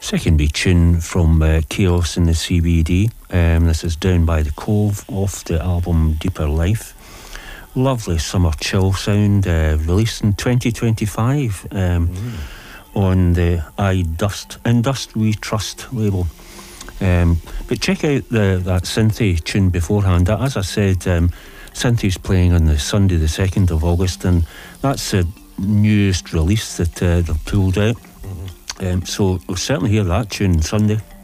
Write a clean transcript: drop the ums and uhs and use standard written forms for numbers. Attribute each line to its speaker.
Speaker 1: Second wee tune from Chaos in the CBD. This is Down by the Cove off the album Deeper Life. Lovely summer chill sound, released in 2025 on the Indust We Trust label. But check out that Synthy tune beforehand. As I said, Synthy's playing on the Sunday the 2nd of August, and that's the newest release that they've pulled out. So we'll certainly hear that tune Sunday.